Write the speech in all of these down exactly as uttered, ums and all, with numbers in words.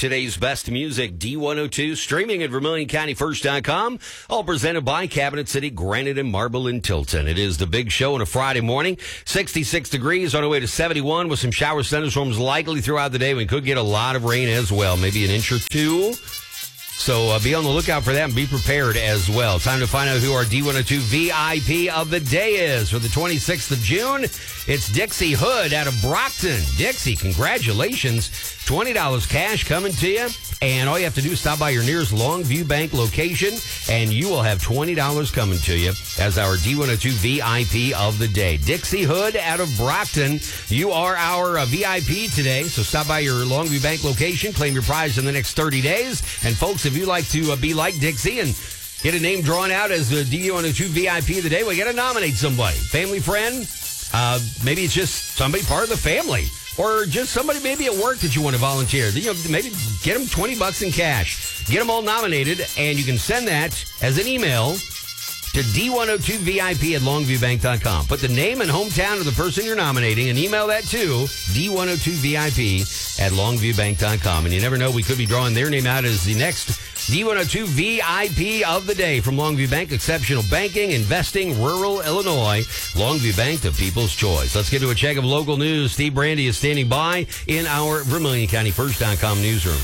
Today's best music, D one oh two, streaming at Vermilion County First dot com. All presented by Cabinet City Granite and Marble in Tilton. It is the big show on a Friday morning. sixty-six degrees on our way to seventy-one with some showers, thunderstorms likely throughout the day. We could get a lot of rain as well, maybe an inch or two. So uh, be on the lookout for that and be prepared as well. Time to find out who our D one oh two V I P of the day is. For the twenty-sixth of June, it's Dixie Hood out of Brockton. Dixie, congratulations. twenty dollars cash coming to you. And all you have to do is stop by your nearest Longview Bank location, and you will have twenty dollars coming to you as our D one oh two V I P of the day. Dixie Hood out of Brockton, you are our uh, V I P today. So stop by your Longview Bank location, claim your prize in the next thirty days. And folks, if you like to uh, be like Dixie and get a name drawn out as the D one oh two V I P of the day, we got to nominate somebody. Family friend, uh, maybe it's just somebody part of the family. Or just somebody maybe at work that you want to volunteer. You know, maybe get them twenty bucks in cash. Get them all nominated, and you can send that as an email to D one oh two V I P at longview bank dot com. Put the name and hometown of the person you're nominating and email that to D one oh two V I P at longview bank dot com. And you never know, we could be drawing their name out as the next D one oh two V I P of the day from Longview Bank. Exceptional banking, investing, rural Illinois. Longview Bank, the people's choice. Let's get to a check of local news. Steve Brandy is standing by in our Vermilion County First dot com newsroom.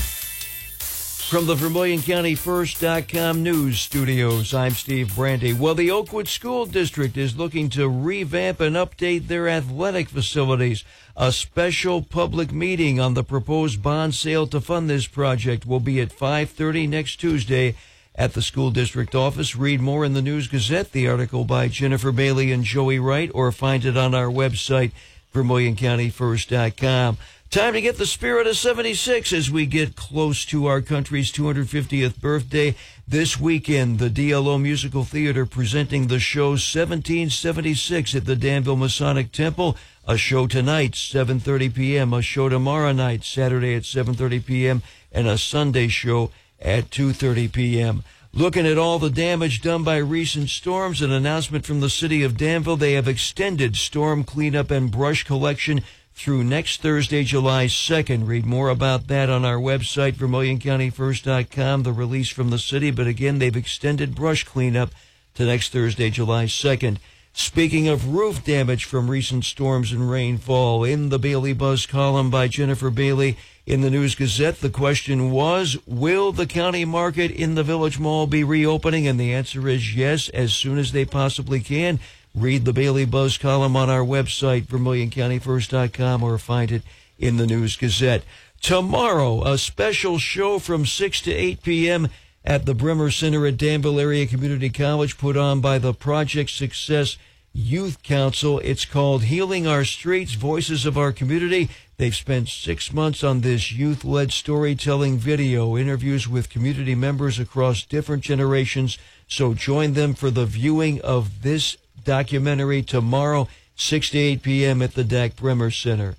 From the Vermilion County First dot com news studios, I'm Steve Brandy. Well, the Oakwood School District is looking to revamp and update their athletic facilities. A special public meeting on the proposed bond sale to fund this project will be at five thirty next Tuesday at the school district office. Read more in the News Gazette, the article by Jennifer Bailey and Joey Wright, or find it on our website, Vermilion County First dot com. Time to get the spirit of seventy-six as we get close to our country's two hundred fiftieth birthday. This weekend, the D L O Musical Theater presenting the show seventeen seventy-six at the Danville Masonic Temple. A show tonight, seven thirty p.m., a show tomorrow night, Saturday at seven thirty p.m., and a Sunday show at two thirty p.m. Looking at all the damage done by recent storms, an announcement from the city of Danville. They have extended storm cleanup and brush collection through next Thursday, July second. Read more about that on our website, Vermilion County First dot com, the release from the city. But again, they've extended brush cleanup to next Thursday, July second. Speaking of roof damage from recent storms and rainfall, in the Bailey Buzz column by Jennifer Bailey in the News Gazette, the question was, will the county market in the Village Mall be reopening? And the answer is yes, as soon as they possibly can. Read the Bailey Buzz column on our website, Vermilion County First dot com, or find it in the News Gazette. Tomorrow, a special show from six to eight p.m. at the Bremer Center at Danville Area Community College, put on by the Project Success Youth Council. It's called Healing Our Streets, Voices of Our Community. They've spent six months on this youth-led storytelling video, interviews with community members across different generations. So join them for the viewing of this documentary tomorrow, six to eight p.m. at the D A C Bremer Center.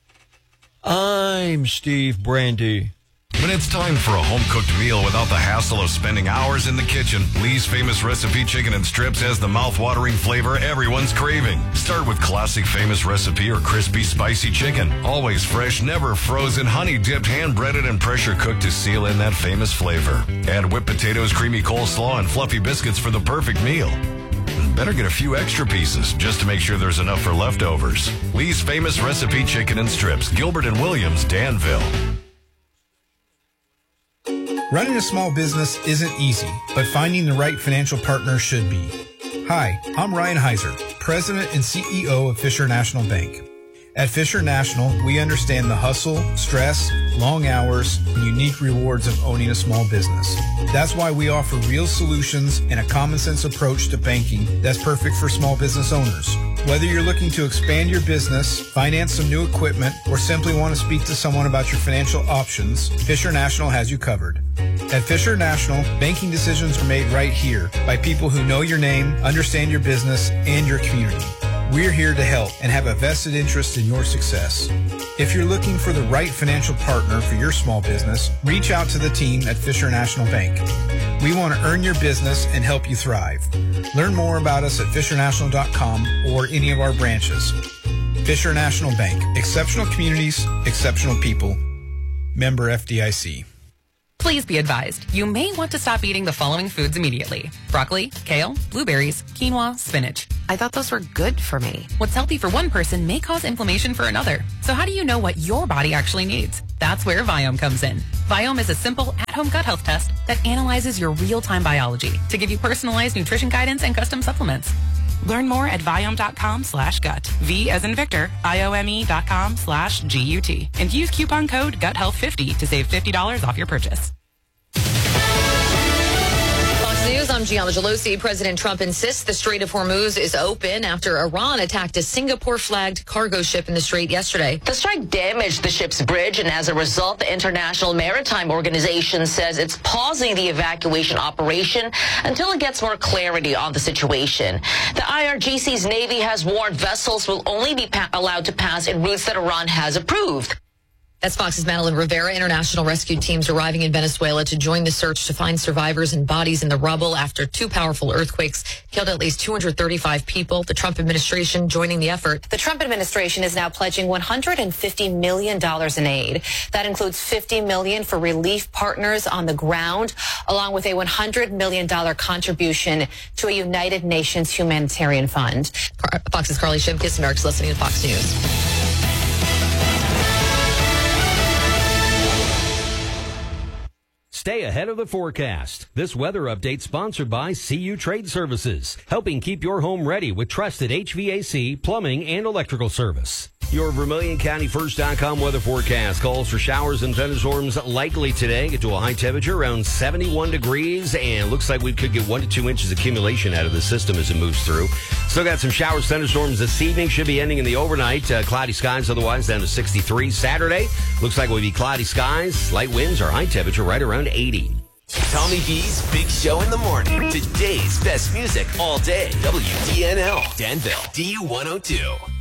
I'm Steve Brandy. When it's time for a home-cooked meal without the hassle of spending hours in the kitchen, Lee's Famous Recipe Chicken and Strips has the mouth-watering flavor everyone's craving. Start with classic Famous Recipe or crispy, spicy chicken. Always fresh, never frozen, honey-dipped, hand-breaded, and pressure-cooked to seal in that famous flavor. Add whipped potatoes, creamy coleslaw, and fluffy biscuits for the perfect meal. Better get a few extra pieces just to make sure there's enough for leftovers. Lee's Famous Recipe Chicken and Strips, Gilbert and Williams, Danville. Running a small business isn't easy, but finding the right financial partner should be. Hi, I'm Ryan Heiser, President and C E O of Fisher National Bank. At Fisher National, we understand the hustle, stress, long hours, and unique rewards of owning a small business. That's why we offer real solutions and a common sense approach to banking that's perfect for small business owners. Whether you're looking to expand your business, finance some new equipment, or simply want to speak to someone about your financial options, Fisher National has you covered. At Fisher National, banking decisions are made right here by people who know your name, understand your business, and your community. We're here to help and have a vested interest in your success. If you're looking for the right financial partner for your small business, reach out to the team at Fisher National Bank. We want to earn your business and help you thrive. Learn more about us at fisher national dot com or any of our branches. Fisher National Bank. Exceptional communities, exceptional people. Member F D I C. Please be advised, you may want to stop eating the following foods immediately. Broccoli, kale, blueberries, quinoa, spinach. I thought those were good for me. What's healthy for one person may cause inflammation for another. So how do you know what your body actually needs? That's where Viome comes in. Viome is a simple at-home gut health test that analyzes your real-time biology to give you personalized nutrition guidance and custom supplements. Learn more at Viome.com slash gut. V as in Victor, I-O-M-E dot com slash G-U-T. And use coupon code gut health fifty to save fifty dollars off your purchase. News, I'm Gianna Gelosi. President Trump insists the Strait of Hormuz is open after Iran attacked a Singapore-flagged cargo ship in the strait yesterday. The strike damaged the ship's bridge, and as a result, the International Maritime Organization says it's pausing the evacuation operation until it gets more clarity on the situation. The I R G C's Navy has warned vessels will only be pa- allowed to pass in routes that Iran has approved. That's Fox's Madeline Rivera. International rescue teams arriving in Venezuela to join the search to find survivors and bodies in the rubble after two powerful earthquakes killed at least two hundred thirty-five people. The Trump administration joining the effort. The Trump administration is now pledging one hundred fifty million dollars in aid. That includes fifty million dollars for relief partners on the ground, along with a one hundred million dollars contribution to a United Nations humanitarian fund. Fox's Carly Shimkus, America's listening to Fox News. Stay ahead of the forecast. This weather update sponsored by C U Trade Services, helping keep your home ready with trusted H V A C, plumbing, and electrical service. Your Vermilion County First dot com weather forecast calls for showers and thunderstorms likely today. Get to a high temperature around seventy-one degrees, and looks like we could get one to two inches accumulation out of the system as it moves through. Still got some showers, thunderstorms this evening. Should be ending in the overnight. Uh, cloudy skies otherwise down to sixty-three. Saturday looks like we'll be cloudy skies, light winds, our high temperature right around eighty. Tommy B's Big Show in the Morning. Today's best music all day. W D N L, Danville, D one oh two.